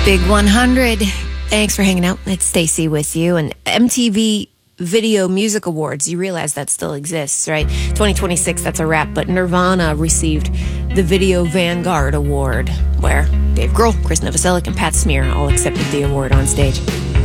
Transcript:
Big 100. Thanks for hanging out. It's Stacy with you. And MTV Video Music Awards, you realize that still exists, right? 2026, that's a wrap. But Nirvana received the Video Vanguard Award, where Dave Grohl, Chris Novoselic, and Pat Smear all accepted the award on stage.